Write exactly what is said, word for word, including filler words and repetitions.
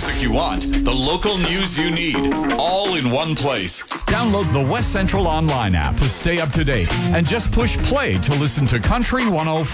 music you want, the local news you need, all in one place. Download the West Central Online app to stay up to date and just push play to listen to Country one oh four.